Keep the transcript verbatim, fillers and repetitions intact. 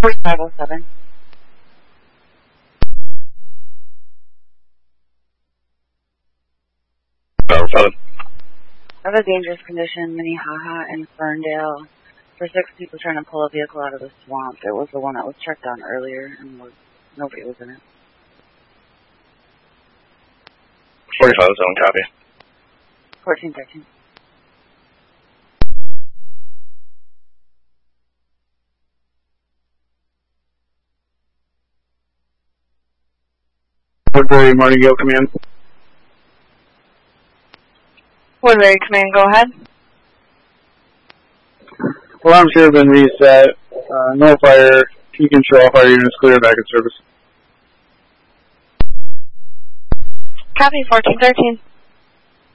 five oh seven. five oh seven. I have a dangerous condition, Minnehaha and Ferndale, for six people trying to pull a vehicle out of the swamp. It was the one that was checked on earlier, and was, nobody was in it. forty-five oh seven, copy. fourteen thirteen. Woodbury Martingale Command. Woodbury Command, go ahead. Alarms here have been reset. Uh, no fire. You can show all fire units clear back in service. Copy, fourteen thirteen.